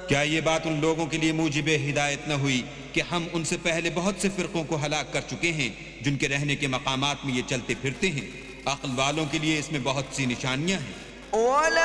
क्या ये बात उन लोगों के लिए मूजिब हिदायत न हुई कि हम उनसे पहले बहुत से फिरकों को हलाक कर चुके हैं जिनके रहने के मकामात में ये चलते फिरते हैं। अक्ल वालों के लिए इसमें बहुत सी निशानियां हैं।